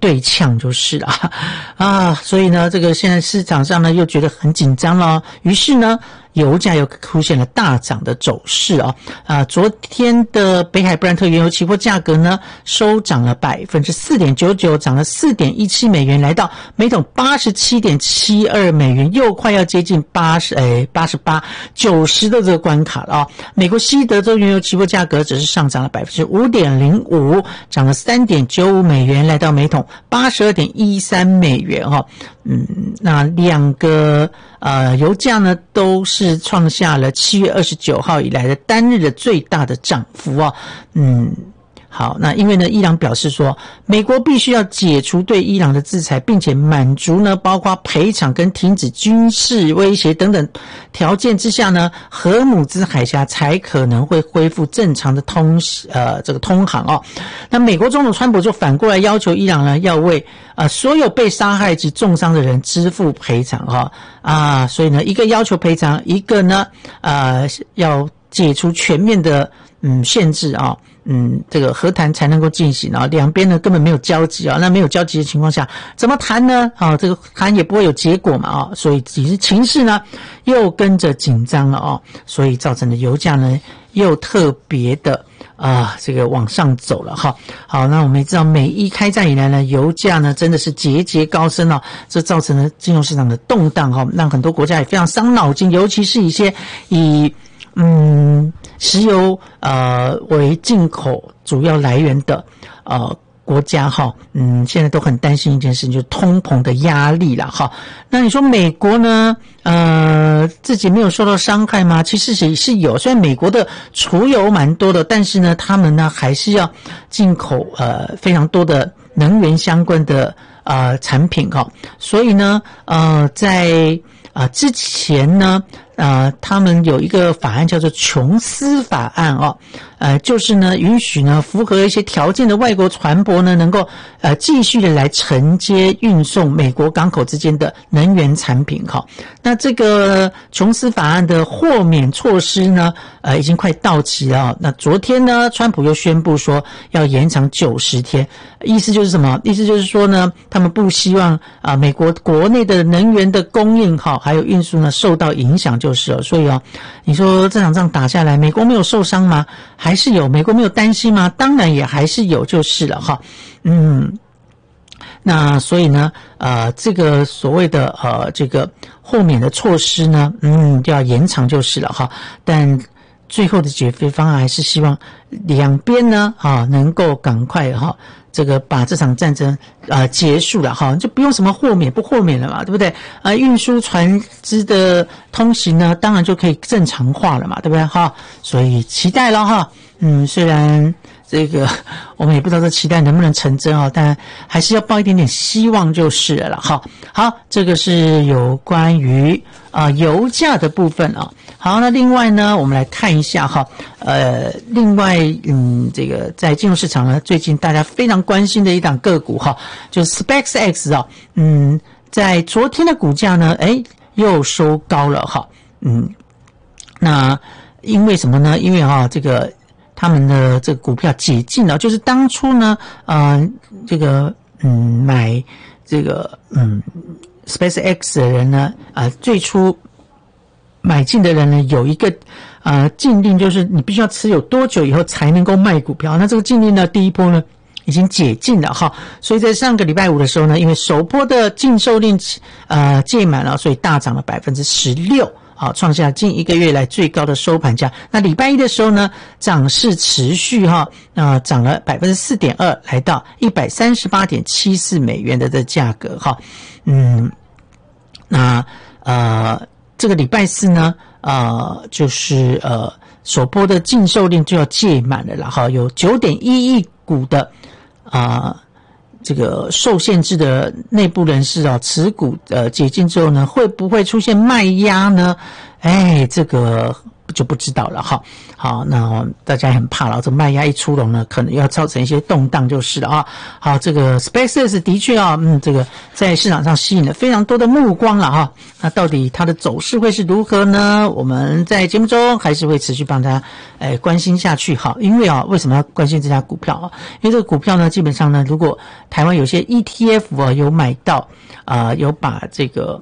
对呛就是了啊，所以呢，这个现在市场上呢又觉得很紧张了，于是呢，油价又出现了大涨的走势昨天的北海布兰特原油期货价格呢收涨了 4.99%， 涨了 4.17 美元，来到每桶 87.72 美元，又快要接近88、90的这个关卡了美国西德州原油期货价格只是上涨了 5.05%， 涨了 3.95 美元，来到每桶 82.13 美元那两个油价呢都是创下了7月29号以来的单日的最大的涨幅好，那因为呢，伊朗表示说，美国必须要解除对伊朗的制裁，并且满足呢，包括赔偿跟停止军事威胁等等条件之下呢，荷姆兹海峡才可能会恢复正常的通航那美国总统川普就反过来要求伊朗呢，要为所有被杀害及重伤的人支付赔偿所以呢，一个要求赔偿，一个呢要解除全面的限制这个和谈才能够进行两边呢根本没有交集那没有交集的情况下怎么谈呢这个谈也不会有结果嘛所以其实情势呢又跟着紧张了所以造成的油价呢又特别的这个往上走了好，那我们也知道美伊开战以来呢，油价呢真的是节节高升这造成了金融市场的动荡让很多国家也非常伤脑筋，尤其是一些以石油为进口主要来源的国家现在都很担心一件事情，就是通膨的压力啦那你说美国呢自己没有受到伤害吗？其实也是有，虽然美国的储油蛮多的，但是呢他们呢还是要进口非常多的能源相关的产品所以呢在之前呢他们有一个法案叫做琼斯法案就是呢允许呢符合一些条件的外国船舶呢能够继续的来承接运送美国港口之间的能源产品那这个琼斯法案的豁免措施呢已经快到期了那昨天呢川普又宣布说要延长90天，意思就是什么？意思就是说呢他们不希望美国国内的能源的供应还有运输呢受到影响就是了。所以你说这场仗打下来美国没有受伤吗？还是有。美国没有担心吗？当然也还是有就是了那所以呢这个所谓的这个豁免的措施呢就要延长就是了但最后的解决方案还是希望两边呢能够赶快这个把这场战争结束了就不用什么豁免不豁免了嘛，对不对运输船只的通行呢当然就可以正常化了嘛，对不对所以期待了虽然这个我们也不知道这期待能不能成真但还是要抱一点点希望就是了好，这个是有关于油价的部分好，那另外呢我们来看一下另外这个在金融市场呢最近大家非常关心的一档个股就是 SpaceX 在昨天的股价呢又收高了那因为什么呢？因为这个他们的这个股票解禁了，就是当初呢这个买这个SpaceX 的人呢最初买进的人呢有一个禁令，就是你必须要持有多久以后才能够卖股票。那这个禁令呢第一波呢已经解禁了所以在上个礼拜五的时候呢，因为首波的禁售令届满了，所以大涨了 16%创下近一个月来最高的收盘价。那礼拜一的时候呢涨势持续涨了 4.2%， 来到 138.74 美元的这价格那这个礼拜四呢就是首波的禁售令就要届满了啦有 9.1 亿股的这个受限制的内部人士持股解禁之后呢会不会出现卖压呢？这个不就不知道了哈。好，那大家也很怕了，这卖压一出笼呢，可能要造成一些动荡就是了啊。好，这个 SpaceX 的确啊，这个在市场上吸引了非常多的目光了哈。那到底它的走势会是如何呢？我们在节目中还是会持续帮大家关心下去哈。因为为什么要关心这家股票啊？因为这个股票呢，基本上呢，如果台湾有些 ETF 有买到有把这个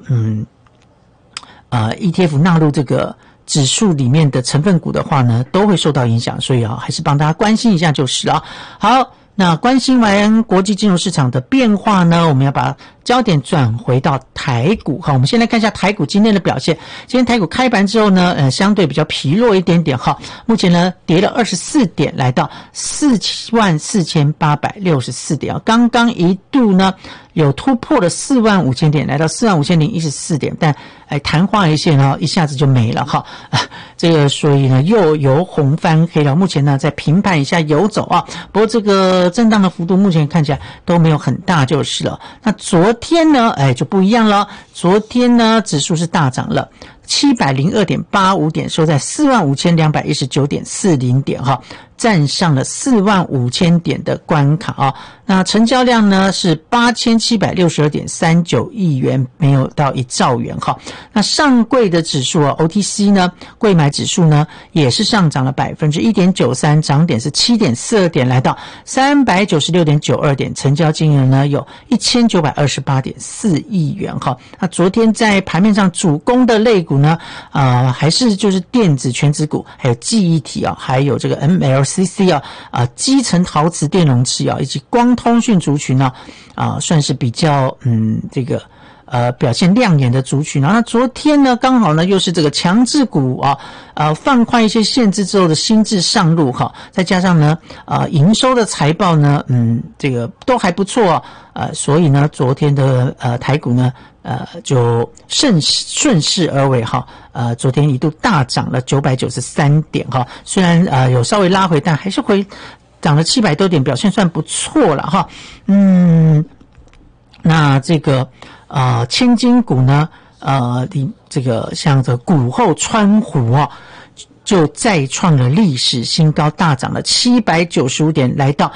ETF 纳入这个指数里面的成分股的话呢，都会受到影响，所以还是帮大家关心一下就是了。好，那关心完国际金融市场的变化呢，我们要把焦点转回到台股哈。我们先来看一下台股今天的表现。今天台股开盘之后呢，相对比较疲弱一点点哈。目前呢，跌了24点，来到44864点啊。刚刚一度呢，有突破了45000点，来到45014点，但昙花一现一下子就没了哈。这个所以呢，又由红翻黑了。目前呢，在平盘以下游走啊。不过这个震荡的幅度目前看起来都没有很大就是了。那昨天呢，就不一样了。昨天呢，指数是大涨了702.85点，收在45219.40点哈，站上了45000点的关卡啊。那成交量呢是8762.39亿元，没有到1兆元哈。那上柜的指数OTC 呢，柜买指数呢也是上涨了 1.93%， 涨点是 7.42 点，来到396.92点，成交金额呢有1928.4亿元哈。那昨天在盘面上主攻的类股呢，还是就是电子全指股，还有记忆体还有这个 MLCC 基层陶瓷电容器以及光通讯族群算是比较这个表现亮眼的族群。那昨天呢，刚好呢又是这个强制股放宽一些限制之后的新制上路哈，再加上呢营收的财报呢这个都还不错所以呢昨天的台股呢就顺势而为哈，昨天一度大涨了993点哈，虽然有稍微拉回，但还是涨了700多点，表现算不错了哈。那这个千金股呢，这个像这股后川湖就再创了历史新高，大涨了795点，来到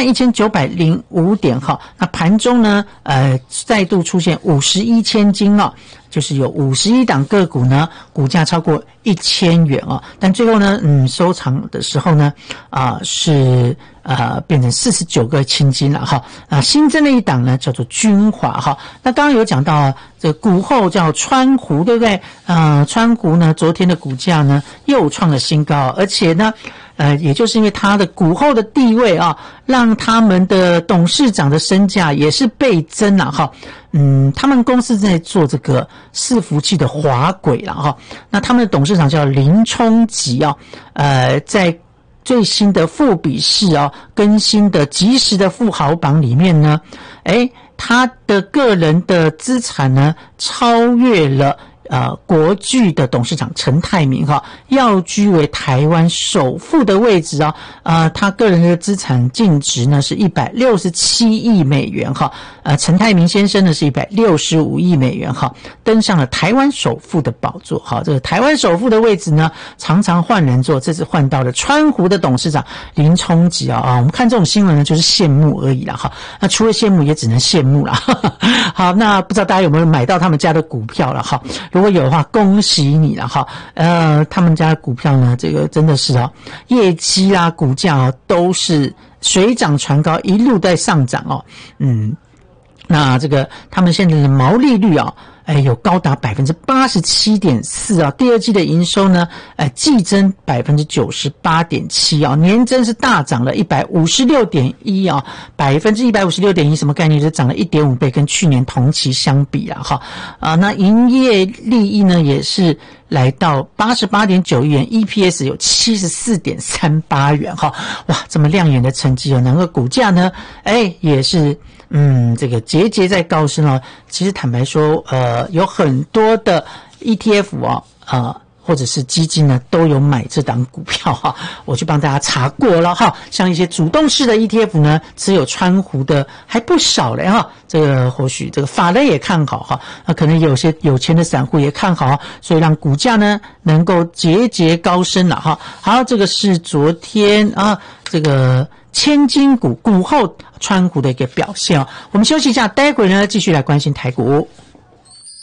11905点哈。那盘中呢，再度出现51千金就是有51档个股呢，股价超过1000元但最后呢，收场的时候呢，是变成49个千金了哈。新增的一档呢，叫做君华哈。那刚刚有讲到这个股后叫川湖，对不对？川湖呢，昨天的股价呢又创了新高，而且呢，也就是因为它的股后的地位让他们的董事长的身价也是倍增了哈。他们公司在做这个伺服器的滑轨了哈。那他们的董事长叫林冲吉在最新的富比士更新的即时的富豪榜里面呢，他的个人的资产呢超越了国巨的董事长陈泰明要居为台湾首富的位置他个人的资产净值呢是167亿美元陈泰明先生呢是165亿美元登上了台湾首富的宝座这个台湾首富的位置呢常常换人做，这次换到了川湖的董事长林冲吉我们看这种新闻呢就是羡慕而已啦那除了羡慕也只能羡慕啦好，那不知道大家有没有买到他们家的股票了如果有的话，恭喜你了他们家的股票呢，这个真的是业绩股价都是水涨船高，一路在上涨那这个他们现在的毛利率有高达 87.4% 第二季的营收呢季增 98.7% 年增是大涨了 156.1% 156.1% 什么概念？就是涨了 1.5 倍，跟去年同期相比那营业利益呢也是来到 88.9 亿元 EPS 有 74.38 元哇，这么亮眼的成绩能够股价呢也是这个节节在高升其实坦白说有很多的 ETF 或者是基金呢都有买这档股票哈，我去帮大家查过了哈。像一些主动式的 ETF 呢，持有川湖的还不少嘞哈。这个或许这个法人也看好哈，那可能有些有钱的散户也看好，所以让股价呢能够节节高升了哈。好，这个是昨天啊这个千金股股后川湖的一个表现哦。我们休息一下，待会呢继续来关心台股。